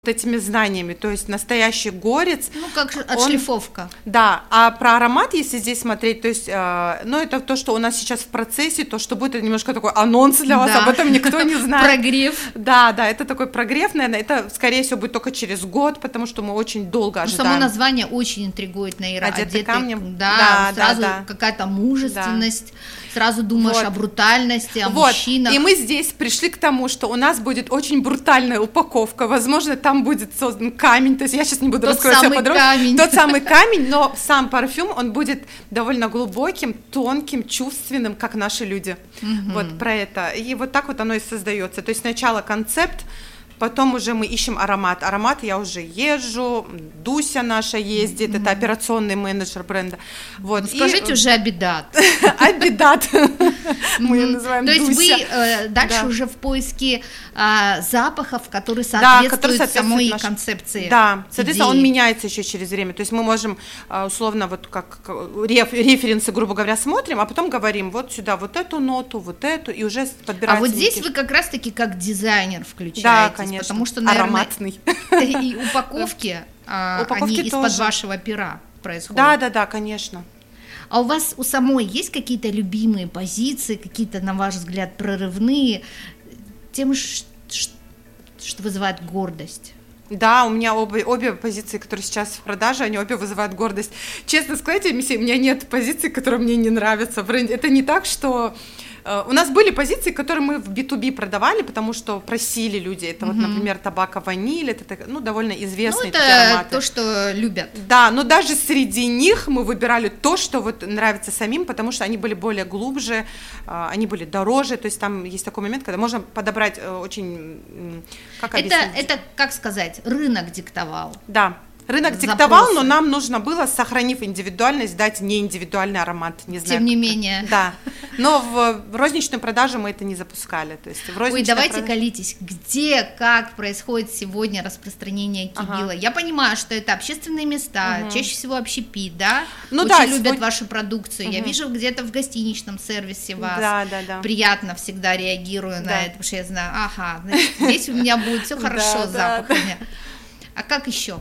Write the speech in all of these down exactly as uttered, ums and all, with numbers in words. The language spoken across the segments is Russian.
этими знаниями, то есть настоящий горец. Ну, как отшлифовка. Он, да, а про аромат, если здесь смотреть, то есть, э, ну, это то, что у нас сейчас в процессе, то, что будет, это немножко такой анонс для вас, да. Об этом никто не знает. Прогрев. Да, да, это такой прогрев, наверное, это, скорее всего, будет только через год, потому что мы очень долго ожидаем. Ну, само название очень интригует, Наира. Одетый, Одетый камнем. Да, да, сразу да, да. какая-то мужественность. Да. Сразу думаешь вот. О брутальности, о вот. мужчинах. И мы здесь пришли к тому, что у нас будет очень брутальная упаковка. Возможно, там будет создан камень. То есть я сейчас не буду Тот раскрывать все подробности. Тот самый камень, но сам парфюм, он будет довольно глубоким, тонким, чувственным, как наши люди. Угу. Вот про это. И вот так вот оно и создается. То есть сначала концепт, потом уже мы ищем аромат. Аромат я уже езжу, Дуся наша ездит, mm-hmm. это операционный менеджер бренда. Вот. Скажите и... уже Абидат. Абидат. Мы ее называем Дуся. То есть вы дальше уже в поиске запахов, которые соответствуют самой концепции. Да, соответственно, он меняется еще через время. То есть мы можем условно вот как референсы, грубо говоря, смотрим, а потом говорим вот сюда вот эту ноту, вот эту, и уже подбираем. А вот здесь вы как раз-таки как дизайнер включаете. Да, конечно. Потому что, наверное, ароматный. И упаковки, упаковки они из-под вашего пера происходят. Да, да, да, конечно. А у вас у самой есть какие-то любимые позиции, какие-то, на ваш взгляд, прорывные, тем, что вызывает гордость? Да, у меня обе, обе позиции, которые сейчас в продаже, они обе вызывают гордость. Честно сказать, у меня нет позиций, которые мне не нравятся. Это не так, что... У нас были позиции, которые мы в би ту би продавали, потому что просили люди. Это, mm-hmm. вот, например, табако ваниль, это ну, довольно известные ну, такие ароматы. Это то, что любят. Да, но даже среди них мы выбирали то, что вот нравится самим, потому что они были более глубже, они были дороже. То есть там есть такой момент, когда можно подобрать очень... Как это, это, как сказать, рынок диктовал. Да. Рынок Запросы. диктовал, но нам нужно было, сохранив индивидуальность, дать неиндивидуальный аромат. Не знаю, Тем не как-то. менее. Да. Но в, в розничную продажу мы это не запускали. То есть в Ой, давайте продаж... колитесь. Где, как происходит сегодня распространение Кибила? Ага. Я понимаю, что это общественные места, угу. чаще всего общепит, да? Ну, Очень да, любят сегодня... вашу продукцию. Угу. Я вижу где-то в гостиничном сервисе вас. Да, да, да. Приятно всегда реагирую да. на это, потому что я знаю, ага, значит, здесь у меня будет все хорошо с запахами. А как еще?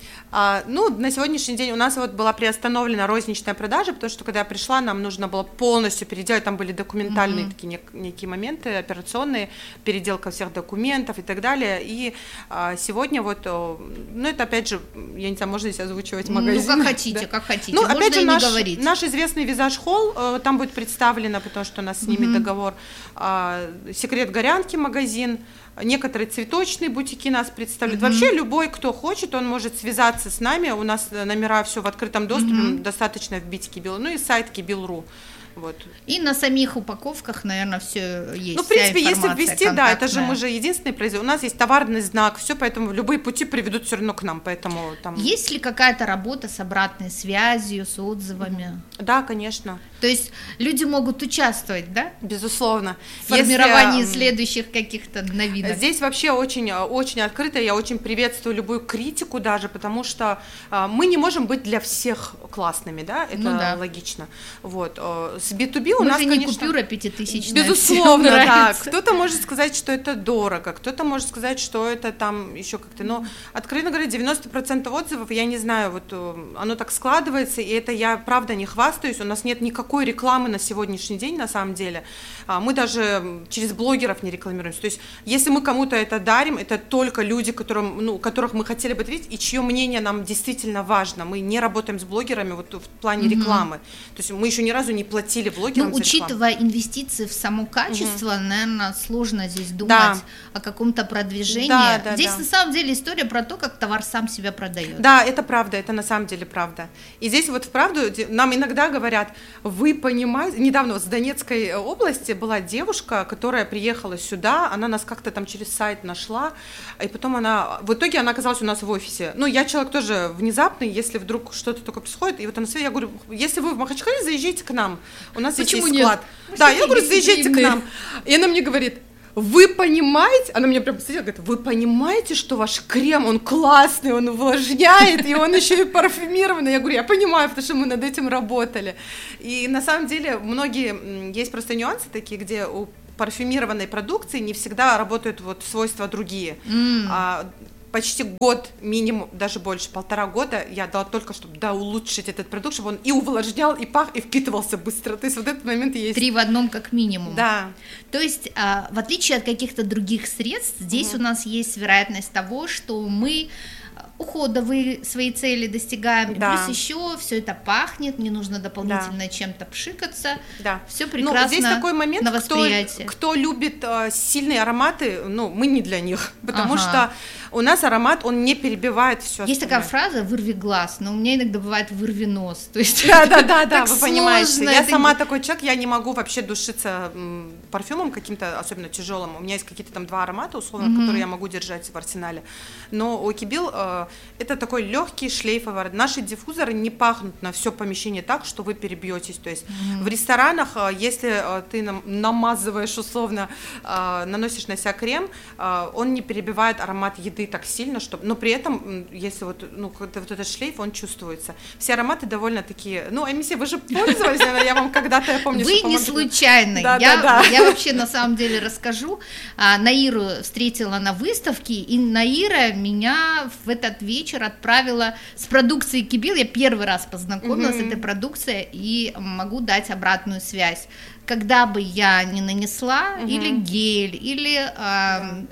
А, ну, на сегодняшний день у нас вот была приостановлена розничная продажа, потому что когда я пришла, нам нужно было полностью переделать, там были документальные mm-hmm. такие нек- некие моменты, операционные, переделка всех документов и так далее, и а, сегодня вот, ну, это опять же, я не знаю, можно здесь озвучивать магазин? Ну, как хотите, да? как хотите, ну, можно опять же, и наш, не говорить. Наш известный Визаж Холл, там будет представлено, потому что у нас с ними mm-hmm. договор, а, Секрет Горянки магазин, некоторые цветочные бутики нас представляют. Mm-hmm. Вообще любой, кто хочет, он может связаться с нами. У нас номера все в открытом доступе, mm-hmm. достаточно вбить Кибил. Ну и сайт кибил точка ру. Вот. И на самих упаковках, наверное, все есть. Ну, в принципе, если ввести, да, это же мы же единственный производитель. У нас есть товарный знак, все, поэтому любые пути приведут все равно к нам. Поэтому там. Есть ли какая-то работа с обратной связью, с отзывами? Да, конечно. То есть люди могут участвовать, да? Безусловно. В формировании Если, следующих каких-то новинок. Здесь вообще очень, очень открыто, я очень приветствую любую критику даже, потому что а, мы не можем быть для всех классными, да, это ну, да. логично. Вот. С би ту би у мы нас, же не конечно, купюра пятитысячная. Безусловно, да. Кто-то может сказать, что это дорого, кто-то может сказать, что это там еще как-то, но, откровенно говоря, девяносто процентов отзывов, я не знаю, вот оно так складывается, и это я, правда, не хвастаюсь, у нас нет никакой рекламы на сегодняшний день, на самом деле. Мы даже через блогеров не рекламируемся. То есть, если мы кому-то это дарим, это только люди, которым, ну, которых мы хотели бы видеть, и чье мнение нам действительно важно. Мы не работаем с блогерами вот в плане mm-hmm. рекламы. То есть, мы еще ни разу не платили блогерам. Ну, учитывая инвестиции в само качество, угу. наверное, сложно здесь думать да. о каком-то продвижении. Да, да, здесь да. на самом деле история про то, как товар сам себя продает. Да, это правда, это на самом деле правда. И здесь вот вправду нам иногда говорят, вы понимаете, недавно вот с Донецкой области была девушка, которая приехала сюда, она нас как-то там через сайт нашла, и потом она, в итоге она оказалась у нас в офисе. Ну, я человек тоже внезапный, если вдруг что-то только происходит, и вот она, я говорю, если вы в Махачкале, заезжайте к нам. У нас Почему здесь есть склад. Нет? Да, я говорю, заезжайте к нам. И она мне говорит, вы понимаете, она мне прям посмотрела, говорит, вы понимаете, что ваш крем, он классный, он увлажняет, и он еще и парфюмированный. Я говорю, я понимаю, потому что мы над этим работали. И на самом деле многие, есть просто нюансы такие, где у парфюмированной продукции не всегда работают вот свойства другие. Mm. почти год минимум, даже больше, полтора года я дала только, чтобы да, улучшить этот продукт, чтобы он и увлажнял, и пах, и впитывался быстро. То есть вот этот момент есть. Три в одном как минимум. Да. То есть, в отличие от каких-то других средств, здесь угу. у нас есть вероятность того, что мы уходовые свои цели достигаем, да. плюс еще все это пахнет, не нужно дополнительно да. чем-то пшикаться, да. все прекрасно. Ну, здесь такой момент, на восприятие. Кто, кто любит э, сильные ароматы, ну, мы не для них, потому ага. что у нас аромат, он не перебивает все. Есть такая фраза «вырви глаз», но у меня иногда бывает «вырви нос». То есть да, да, да, да, вы понимаете. Я сама такой человек, я не могу вообще душиться парфюмом каким-то, особенно тяжелым. У меня есть какие-то там два аромата, условно, которые я могу держать в арсенале. Но у Кибил э, это такой легкий шлейфовый. Наши диффузоры не пахнут на все помещение так, что вы перебьетесь. То есть mm-hmm. в ресторанах, если ты намазываешь условно, наносишь на себя крем, он не перебивает аромат еды так сильно, чтобы, но при этом, если вот, ну, вот этот шлейф, он чувствуется. Все ароматы довольно такие, ну, Эмиссия, вы же пользовались, я вам когда-то, я помню, вы что не случайно. Да, я, да, да. я вообще на самом деле расскажу. Наиру встретила на выставке, и Наира меня в этот вечер отправила с продукцией Кибил. Я первый раз познакомилась mm-hmm. с этой продукцией и могу дать обратную связь. Когда бы я не нанесла mm-hmm. или гель, или э,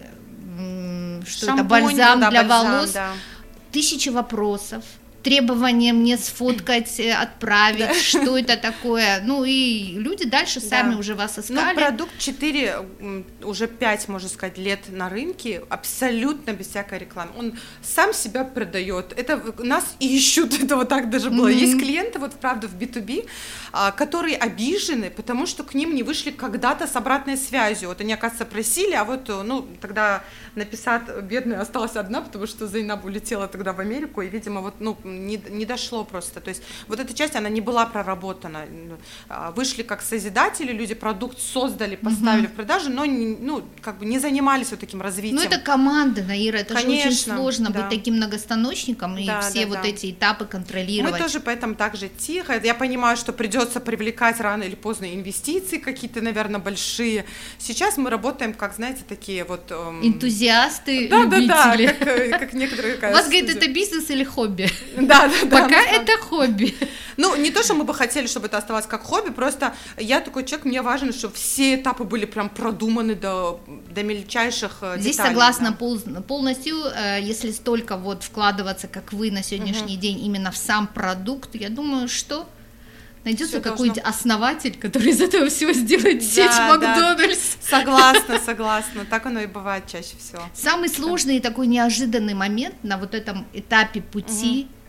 э, что Шампунь, это, бальзам да, для бальзам, волос, да. тысячи вопросов. Требование мне сфоткать, отправить, да. что это такое. Ну и люди дальше сами да. уже вас искали. Ну, продукт четыре, уже пять, можно сказать, лет на рынке, абсолютно без всякой рекламы. Он сам себя продает. Это нас ищут, это вот так даже было. Mm-hmm. Есть клиенты, вот правда, в би ту би, которые обижены, потому что к ним не вышли когда-то с обратной связью. Вот они, оказывается, просили, а вот, ну, тогда написать бедная осталась одна, потому что Зайнаб улетела тогда в Америку, и, видимо, вот, ну, Не, не дошло просто, то есть вот эта часть, она не была проработана, вышли как созидатели, люди продукт создали, поставили угу. в продажу, но не, ну, как бы не занимались вот таким развитием. Ну это команда, Наира, это Конечно, же очень сложно да. быть таким многостаночником и да, все да, вот да. эти этапы контролировать. Мы тоже поэтому так же тихо, я понимаю, что придется привлекать рано или поздно инвестиции какие-то, наверное, большие. Сейчас мы работаем, как, знаете, такие вот... Эм... Энтузиасты, да, любители. Да, да, как, как некоторые... У вас, говорит, это бизнес или хобби? Да, да, да. Пока это хобби. Ну, не то, что мы бы хотели, чтобы это оставалось как хобби, просто я такой человек, мне важно, чтобы все этапы были прям продуманы до, до мельчайших деталей. Здесь согласна да. полностью, если столько вот вкладываться, как вы на сегодняшний угу. день, именно в сам продукт, я думаю, что найдется какой-нибудь должно... основатель, который из этого всего сделает да, сеть Макдональдс. Да. Согласна, согласна, так оно и бывает чаще всего. Самый сложный и такой неожиданный момент на вот этом этапе пути, угу.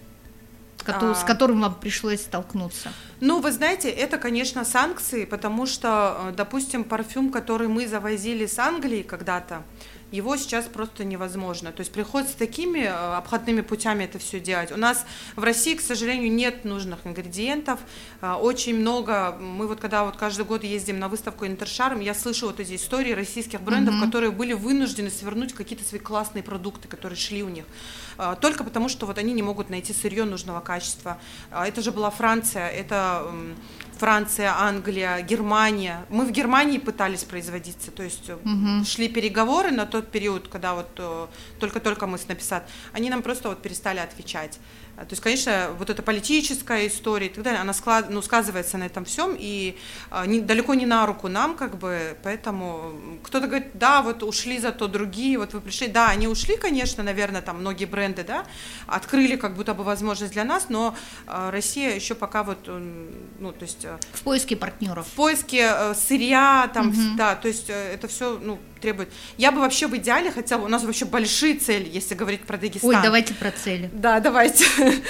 Который, с которым вам пришлось столкнуться? Ну, вы знаете, это, конечно, санкции, потому что, допустим, парфюм, который мы завозили с Англии когда-то, его сейчас просто невозможно. То есть приходится такими обходными путями это все делать. У нас в России, к сожалению, нет нужных ингредиентов. Очень много, мы вот когда вот каждый год ездим на выставку Интершарм, я слышу вот эти истории российских брендов, mm-hmm. которые были вынуждены свернуть какие-то свои классные продукты, которые шли у них. Только потому, что вот они не могут найти сырье нужного качества. Это же была Франция, это Франция, Англия, Германия. Мы в Германии пытались производиться, то есть угу. шли переговоры на тот период, когда вот только-только мы с Написат, они нам просто вот перестали отвечать. То есть, конечно, вот эта политическая история и так далее, она склад, ну, сказывается на этом всем, и а, не, далеко не на руку нам, как бы, поэтому кто-то говорит, да, вот ушли зато другие, вот вы пришли, да, они ушли, конечно, наверное, там многие бренды, да, открыли как будто бы возможность для нас, но а, Россия еще пока вот, ну, то есть... В поиске партнеров. В поиске а, сырья, там, угу. да, то есть это все, ну, требует. Я бы вообще в идеале хотела, у нас вообще большие цели, если говорить про Дагестан. Ой, давайте про цели. Да, давайте.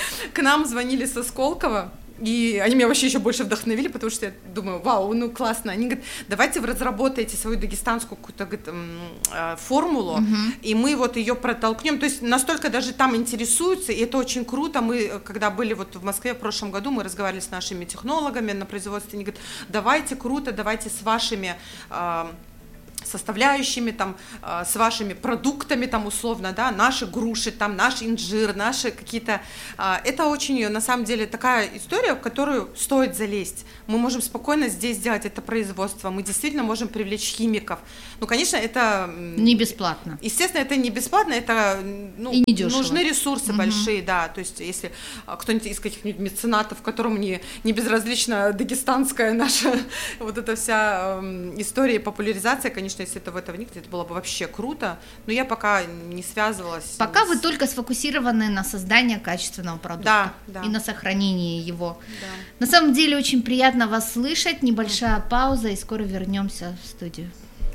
К нам звонили со Сколково, и они меня вообще еще больше вдохновили, потому что я думаю, вау, ну классно. Они говорят, давайте вы разработаете свою дагестанскую какую-то говорит, формулу, uh-huh. и мы вот ее протолкнем. То есть настолько даже там интересуются, и это очень круто. Мы, когда были вот в Москве в прошлом году, мы разговаривали с нашими технологами на производстве, они говорят, давайте круто, давайте с вашими... составляющими, там, э, с вашими продуктами, там, условно, да, наши груши, там, наш инжир, наши какие-то... Э, это очень, на самом деле, такая история, в которую стоит залезть. Мы можем спокойно здесь сделать это производство, мы действительно можем привлечь химиков. Ну, конечно, это... Не бесплатно. Естественно, это не бесплатно, это, ну, и не дешево. Нужны ресурсы угу. большие, да, то есть если кто-нибудь из каких-нибудь меценатов, которому не, не безразлична дагестанская наша вот эта вся э, история и популяризация, конечно, если это в это вникнуть, это было бы вообще круто, но я пока не связывалась. Пока с... вы только сфокусированы на создании качественного продукта да, да. и на сохранении его. Да. На самом деле очень приятно вас слышать, небольшая пауза и скоро вернемся в студию.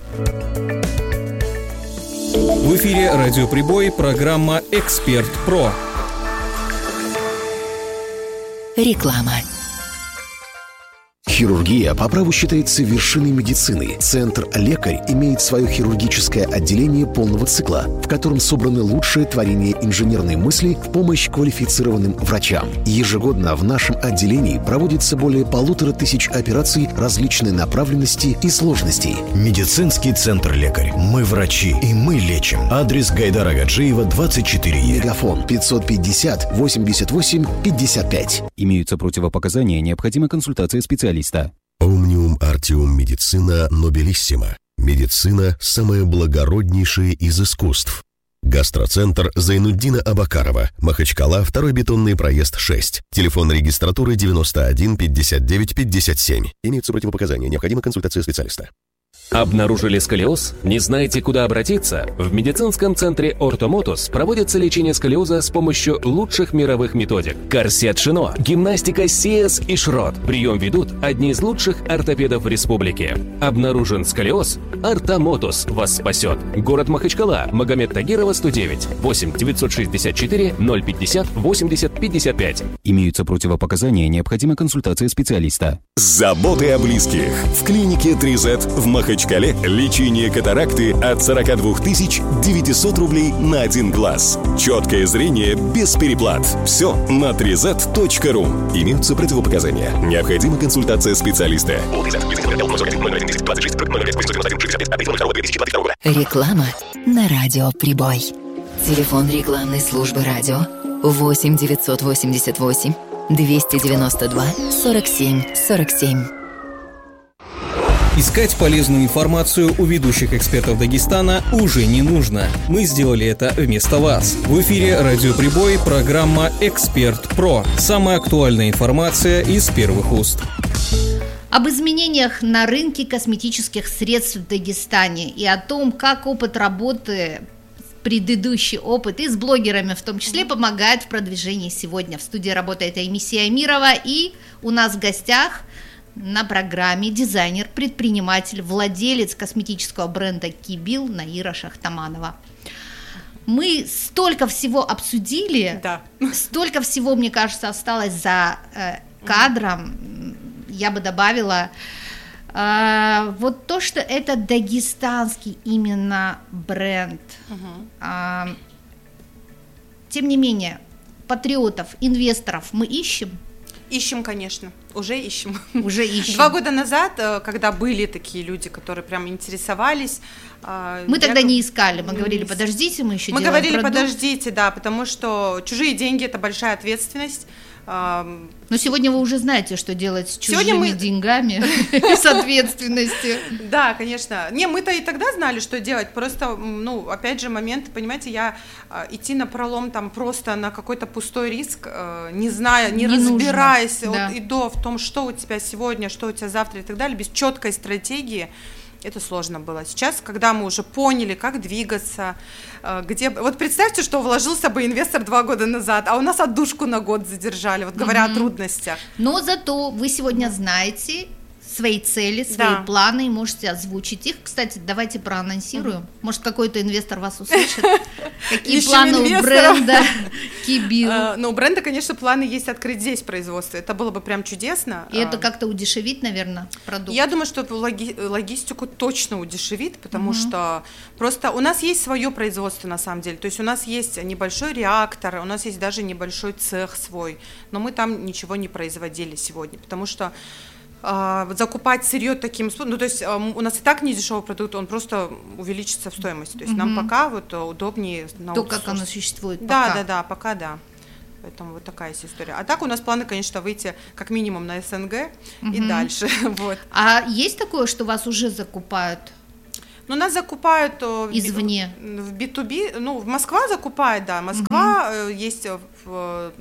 В эфире «Радиоприбой», программа «Эксперт Про». Реклама. Хирургия по праву считается вершиной медицины. Центр «Лекарь» имеет свое хирургическое отделение полного цикла, в котором собраны лучшие творения инженерной мысли в помощь квалифицированным врачам. Ежегодно в нашем отделении проводится более полутора тысяч операций различной направленности и сложностей. Медицинский центр «Лекарь». Мы врачи, и мы лечим. Адрес Гайдара Гаджиева, двадцать четыре Е. Мегафон пятьсот пятьдесят восемьдесят восемь пятьдесят пять. Имеются противопоказания, необходима консультация специалиста. Omnium Artium Медицина Нобелиссима. Медицина – самое благороднейшее из искусств. Гастроцентр Зайнуддина Абакарова. Махачкала, второй бетонный проезд шесть. Телефон регистратуры девяносто один пятьдесят девять пятьдесят семь. Имеются противопоказания, необходима консультация специалиста. Обнаружили сколиоз? Не знаете, куда обратиться? В медицинском центре «Ортомотус» проводится лечение сколиоза с помощью лучших мировых методик. Корсет Шино, гимнастика Сиэс и Шрот. Прием ведут одни из лучших ортопедов в республике. Обнаружен сколиоз? «Ортомотус» вас спасет. Город Махачкала, Магомед Тагирова, сто девять, восемь девятьсот шестьдесят четыре ноль пятьдесят восемьдесят пятьдесят пять. Имеются противопоказания, необходима консультация специалиста. Заботы о близких. В клинике три зет в Махачкале лечение катаракты от сорок два тысяч девятьсот рублей на один глаз. Четкое зрение без переплат. Все на три зет точка ру. Имеются противопоказания. Необходима консультация специалиста. Реклама на радио «Прибой». Телефон рекламной службы радио восемь девятьсот восемьдесят восемь двести девяносто два сорок семь сорок семь. Искать полезную информацию у ведущих экспертов Дагестана уже не нужно. Мы сделали это вместо вас. В эфире «Радиоприбой», программа «Эксперт Про». Самая актуальная информация из первых уст. Об изменениях на рынке косметических средств в Дагестане и о том, как опыт работы, предыдущий опыт и с блогерами в том числе помогает в продвижении сегодня. В студии работает Аймисия Амирова, и у нас в гостях на программе дизайнер, предприниматель, владелец косметического бренда Кибил Наира Шахтаманова. Мы столько всего обсудили, да. столько всего, мне кажется, осталось за э, кадром. Я бы добавила э, вот то, что это дагестанский именно бренд. Угу. Э, тем не менее, патриотов, инвесторов мы ищем. Ищем, конечно, уже ищем. Уже ищем. Два года назад, когда были такие люди, которые прям интересовались. Мы я... тогда не искали, мы говорили, подождите, мы еще мы делаем говорили, продукт. Подождите, да, потому что чужие деньги – это большая ответственность. Но сегодня вы уже знаете, что делать с чужими мы... деньгами и с ответственностью. Да, конечно. Не, мы-то и тогда знали, что делать. Просто, ну, опять же, момент, понимаете, я идти на пролом там просто на какой-то пустой риск, не зная, не, не разбираясь да. от и до в том, что у тебя сегодня, что у тебя завтра и так далее, без четкой стратегии. Это сложно было. Сейчас, когда мы уже поняли, как двигаться, где... Вот представьте, что вложился бы инвестор два года назад, а у нас отдушку на год задержали, вот говоря mm-hmm. о трудностях. Но зато вы сегодня знаете свои цели, свои да. планы, и можете озвучить их. Кстати, давайте проанонсируем. Mm-hmm. Может, какой-то инвестор вас услышит. Какие Ищем планы инвесторов. у бренда Кибил? Ну, у бренда, конечно, планы есть открыть здесь производство. Это было бы прям чудесно. И это как-то удешевит, наверное, продукт? Я думаю, что логи- логистику точно удешевит, потому mm-hmm. что просто у нас есть свое производство на самом деле. То есть у нас есть небольшой реактор, у нас есть даже небольшой цех свой, но мы там ничего не производили сегодня, потому что закупать сырье таким способом, ну, то есть у нас и так не дешевый продукт, он просто увеличится в стоимости, то есть mm-hmm. нам пока вот удобнее... То, как оно существует да, пока. Да, да, да, пока да. Поэтому вот такая есть история. А так у нас планы, конечно, выйти как минимум на СНГ mm-hmm. и дальше. Вот. А есть такое, что вас уже закупают? Ну, нас закупают... Извне? В би ту би, ну, в Москва закупает, да, Москва, mm-hmm. есть в,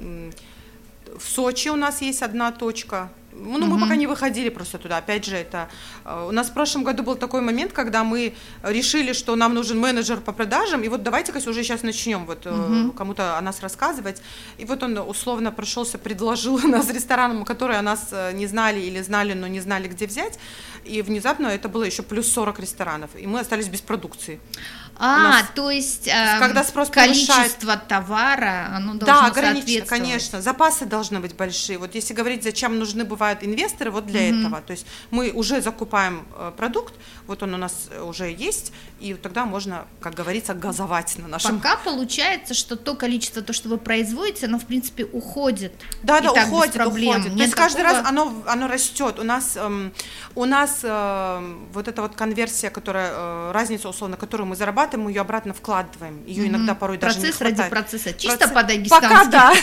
в Сочи у нас есть одна точка. Ну, mm-hmm. мы пока не выходили просто туда. Опять же, это у нас в прошлом году был такой момент, когда мы решили, что нам нужен менеджер по продажам, и вот давайте-ка уже сейчас начнем вот mm-hmm. кому-то о нас рассказывать. И вот он условно прошелся, предложил нас ресторанам, которые о нас не знали или знали, но не знали, где взять. И внезапно это было еще плюс сорок ресторанов, и мы остались без продукции. А, нас, то есть э, когда спрос количество повышает, товара, оно должно да, соответствовать. Да, конечно, запасы должны быть большие. Вот если говорить, зачем нужны бывают инвесторы, вот для mm-hmm. этого. То есть мы уже закупаем э, продукт, вот он у нас уже есть, и тогда можно, как говорится, газовать на нашем... Пока получается, что то количество, то, что вы производите, оно, в принципе, уходит. Да, да, уходит, уходит. То есть каждый раз оно, оно растет. У нас, эм, у нас э, вот эта вот конверсия, которая, э, разница, условно, которую мы зарабатываем, мы ее обратно вкладываем. Ее mm-hmm. иногда порой Процесс даже не хватает. Ради процесса. Чисто Процесс... по-дагестански. Пока да.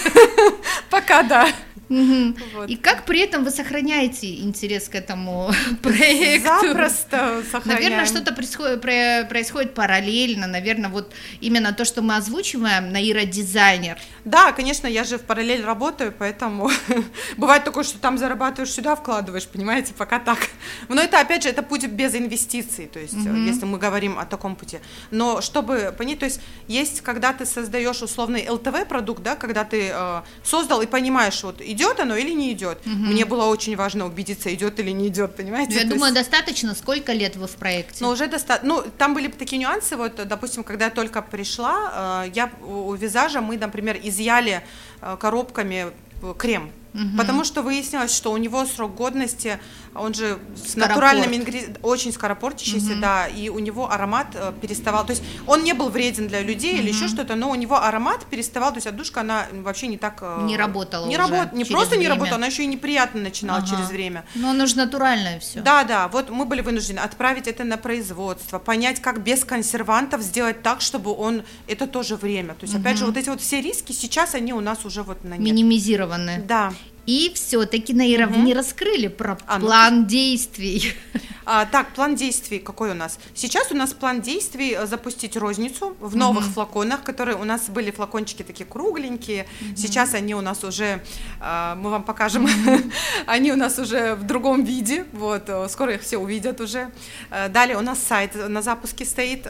Пока да. Угу. Вот. И как при этом вы сохраняете интерес к этому проекту? Запросто сохраняем. Наверное, что-то происходит, происходит параллельно, наверное, вот именно то, что мы озвучиваем, Наира дизайнер. Да, конечно, я же в параллель работаю, поэтому бывает такое, что там зарабатываешь, сюда вкладываешь, понимаете, пока так. Но это, опять же, это путь без инвестиций, то есть, угу. если мы говорим о таком пути. Но чтобы понять, то есть, есть, когда ты создаешь условный эл тэ вэ-продукт, да, когда ты э, создал и понимаешь, вот, идет оно или не идет. Угу. Мне было очень важно убедиться, идет или не идет, понимаете? Я То думаю, есть... достаточно. Сколько лет вы в проекте? Ну, уже достаточно. Ну, там были такие нюансы, вот, допустим, когда я только пришла, э, я у Визажа, мы, например, изъяли э, коробками крем. Угу. Потому что выяснилось, что у него срок годности, он же с скоропорт. натуральными ингредиентами, очень скоропортящийся, угу. да, и у него аромат э, переставал, то есть он не был вреден для людей угу. или еще что-то, но у него аромат переставал, то есть отдушка, она вообще не так... Э, не работала не уже работ, Не просто время. не работала, она еще и неприятно начинала ага. через время. Но оно же натуральное все. Да, да, вот мы были вынуждены отправить это на производство, понять, как без консервантов сделать так, чтобы он... Это тоже время, то есть угу. опять же, вот эти вот все риски сейчас, они у нас уже вот на нет. Минимизированы. Да. И все-таки, Наира, угу. вы не раскрыли про а, план ну, действий. А, так, план действий какой у нас? Сейчас у нас план действий запустить розницу в новых угу. флаконах, которые у нас были флакончики такие кругленькие. Угу. Сейчас они у нас уже, мы вам покажем, угу. они у нас уже в другом виде. Вот, скоро их все увидят уже. Далее у нас сайт на запуске стоит.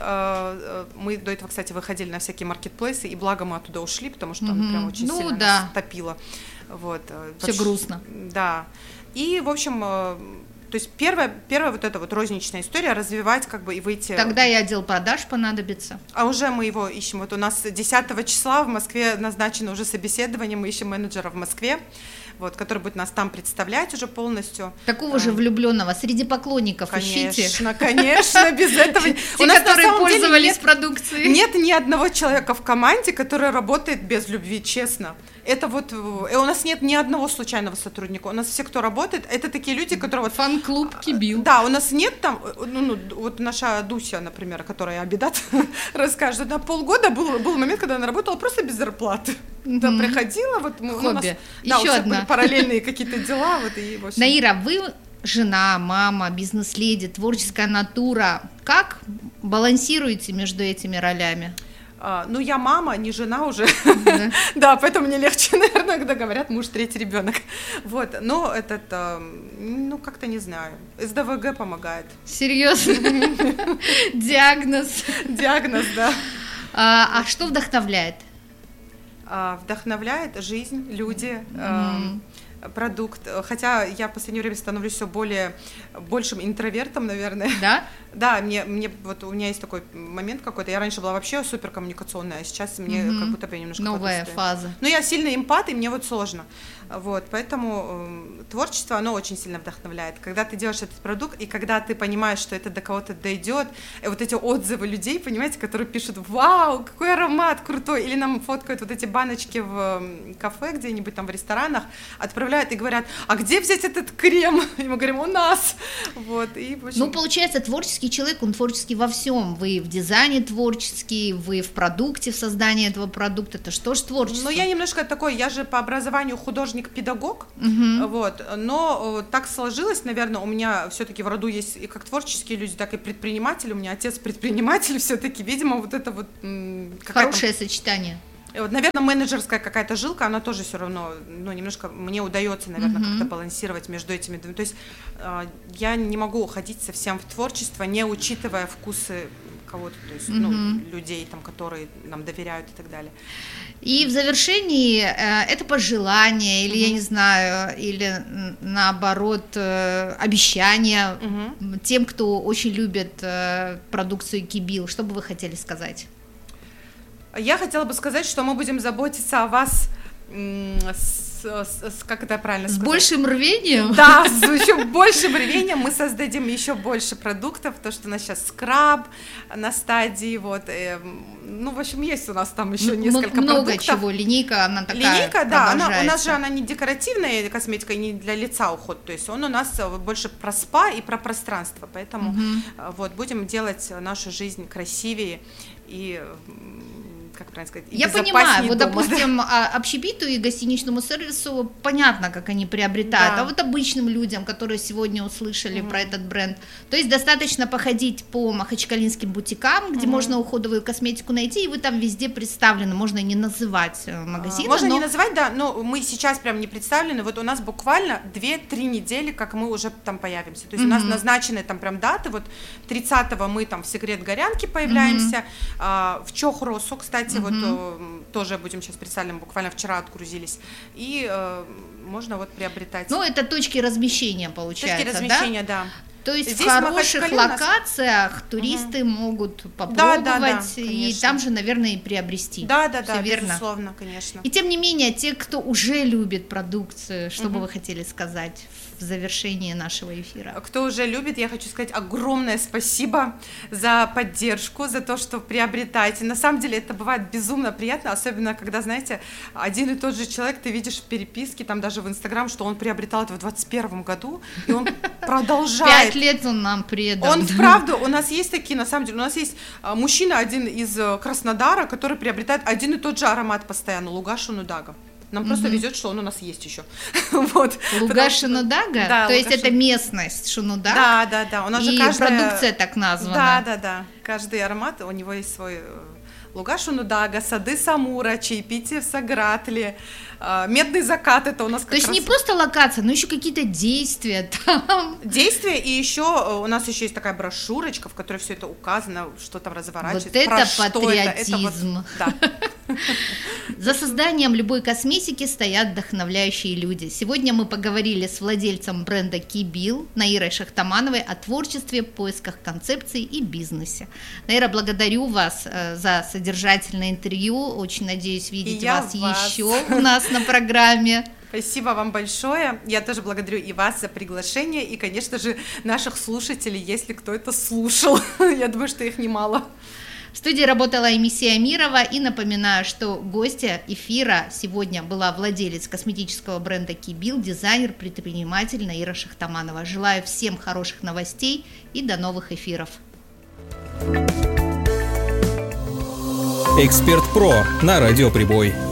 Мы до этого, кстати, выходили на всякие маркетплейсы, и благо мы оттуда ушли, потому что угу. он прям очень ну, сильно да. нас топило. Вот, все почти, грустно. Да. И, в общем, то есть первая, первая вот эта вот розничная история, развивать как бы и выйти... Тогда и отдел продаж понадобится. А уже мы его ищем. Вот у нас десятого числа в Москве назначено уже собеседование, мы ищем менеджера в Москве, вот, который будет нас там представлять уже полностью. Такого а, же влюбленного среди поклонников конечно, ищите. Конечно, конечно, без этого... Те, которые пользовались продукцией. Нет ни одного человека в команде, который работает без любви, честно. Это вот, у нас нет ни одного случайного сотрудника, у нас все, кто работает, это такие люди, которые вот... Фан-клуб Кибил. Да, у нас нет там, ну, ну вот наша Дуся, например, которая Абидат расскажет, на полгода был, был момент, когда она работала просто без зарплаты. Mm-hmm. Да, приходила, вот... Мы, хобби. У нас, Еще да, у всех одна. были параллельные какие-то дела, вот и... В общем... Наира, вы жена, мама, бизнес-леди, творческая натура. Как балансируете между этими ролями? Uh, ну, я мама, не жена уже, да, да, поэтому мне легче, наверное, когда говорят муж, третий ребенок. Вот, но этот, uh, ну, как-то не знаю, эс дэ вэ гэ помогает. Серьезно? Диагноз. Диагноз, да. А что вдохновляет? Вдохновляет жизнь, люди, продукт. Хотя я в последнее время становлюсь все более большим интровертом, наверное. Да? Да, мне, мне вот у меня есть такой момент какой-то. Я раньше была вообще суперкоммуникационная, а сейчас мне mm-hmm. как будто бы немножко новая фаза. Но я сильно эмпат, и мне вот сложно. Вот, поэтому э, творчество, оно очень сильно вдохновляет. Когда ты делаешь этот продукт, и когда ты понимаешь, что это до кого-то дойдет, и вот эти отзывы людей, понимаете, которые пишут: вау, какой аромат крутой, или нам фоткают вот эти баночки в кафе где-нибудь там в ресторанах, отправляют отправляют и говорят, а где взять этот крем? И мы говорим, у нас. Вот, и, в общем... Ну, получается, творческий человек, он творческий во всем. Вы в дизайне творческий, вы в продукте, в создании этого продукта. Это что ж творчество? Ну, я немножко такой, я же по образованию художник-педагог, угу. вот, но так сложилось, наверное, у меня все-таки в роду есть и как творческие люди, так и предприниматели. У меня отец предприниматель все-таки, видимо, вот это вот... Хорошее сочетание. Вот, наверное, менеджерская какая-то жилка, она тоже все равно, ну, немножко мне удается, наверное, mm-hmm. как-то балансировать между этими. То есть э, я не могу уходить совсем в творчество, не учитывая вкусы кого-то, то есть, mm-hmm. ну, людей, там, которые нам доверяют и так далее. И в завершении э, это пожелание, или, mm-hmm. я не знаю, или наоборот, э, обещание mm-hmm. тем, кто очень любит э, продукцию Кибил. Что бы вы хотели сказать? Я хотела бы сказать, что мы будем заботиться о вас с, с, с как это правильно сказать? С большим рвением? Да, с еще большим рвением мы создадим еще больше продуктов, то, что у нас сейчас скраб на стадии, вот, э, ну, в общем, есть у нас там еще несколько много продуктов. Много чего, линейка, она такая Линейка, да, она, у нас же она не декоративная косметика, не для лица уход, то есть он у нас больше про спа и про пространство, поэтому угу. вот, будем делать нашу жизнь красивее и... как правильно сказать, я понимаю, вот, дома, допустим, да? общепиту и гостиничному сервису понятно, как они приобретают, да. а вот обычным людям, которые сегодня услышали угу. про этот бренд, то есть достаточно походить по махачкалинским бутикам, где угу. можно уходовую косметику найти, и вы там везде представлены, можно не называть магазины. Можно но... не называть, да, но мы сейчас прям не представлены, вот у нас буквально две-три недели, как мы уже там появимся, то есть угу. у нас назначены там прям даты, вот тридцатого мы там в Секрет Горянки появляемся, угу. а, в Чохросу, кстати, Uh-huh. вот э, тоже будем сейчас представим, буквально вчера отгрузились, и э, можно вот приобретать. Ну, это точки размещения, получается, точки размещения, да? да? То есть здесь в хороших локациях нас... туристы угу. могут попробовать, да, да, да, и там же, наверное, и приобрести. Да, да, да, верно. Безусловно, конечно. И тем не менее, те, кто уже любит продукцию, что угу. бы вы хотели сказать в завершении нашего эфира? Кто уже любит, я хочу сказать огромное спасибо за поддержку, за то, что приобретаете. На самом деле это бывает безумно приятно, особенно когда, знаете, один и тот же человек, ты видишь в переписке, там даже в Инстаграм, что он приобретал это в двадцать первом году, и он продолжает. Пять лет он нам предан. Он вправду, у нас есть такие, на самом деле, у нас есть мужчина один из Краснодара, который приобретает один и тот же аромат постоянно, Лугашу Нудага. Нам mm-hmm. просто везет, что он у нас есть еще. Вот. Луга Шунудага? Да, то есть это местность Шунудаг? Да, да, да. У нас и же каждая... продукция так названа. Да, да, да. Каждый аромат, у него есть свой... Луга Шунудага, сады Самура, чаепитие в Сагратле, медный закат, это у нас как То есть раз... не просто локация, но еще какие-то действия там. Действия, и еще у нас еще есть такая брошюрочка, в которой все это указано, что там разворачивается. Вот это патриотизм. Это, это вот, да. За созданием любой косметики стоят вдохновляющие люди. Сегодня мы поговорили с владельцем бренда Кибил Наирой Шахтамановой о творчестве, поисках концепций и бизнесе. Наира, благодарю вас за содержательное интервью. Очень надеюсь видеть вас, вас еще у нас на программе. Спасибо вам большое. Я тоже благодарю и вас за приглашение, и, конечно же, наших слушателей, если кто это слушал. Я думаю, что их немало. В студии работала Эмисия Амирова, и напоминаю, что гостья эфира сегодня была владелец косметического бренда Кибил, дизайнер, предприниматель Наира Шахтаманова. Желаю всем хороших новостей и до новых эфиров. Эксперт Про на Радио Прибой.